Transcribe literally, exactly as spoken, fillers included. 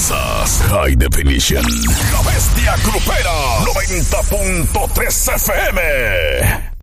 Masas High Definition. La bestia grupera. noventa punto tres F M.